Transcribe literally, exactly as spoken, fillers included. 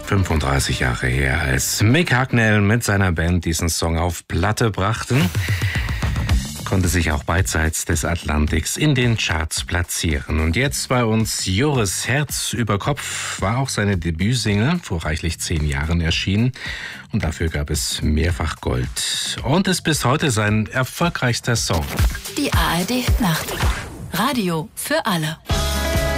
fünfunddreißig Jahre her, als Mick Hucknall mit seiner Band diesen Song auf Platte brachten, konnte sich auch beidseits des Atlantiks in den Charts platzieren. Und jetzt bei uns Joris Herz über Kopf war auch seine Debütsingle, vor reichlich zehn Jahren erschienen. Und dafür gab es mehrfach Gold. Und ist bis heute sein erfolgreichster Song. Die A R D Nacht. Radio für alle.